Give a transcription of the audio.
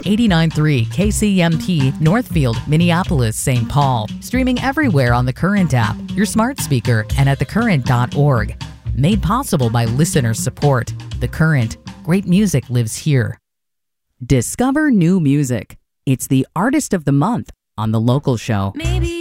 89.3 KCMP, Northfield, Minneapolis, St. Paul. Streaming everywhere on the Current app, your smart speaker, and at thecurrent.org. Made possible by listener support. The Current. Great music lives here. Discover new music. It's the Artist of the Month on The Local Show. Maybe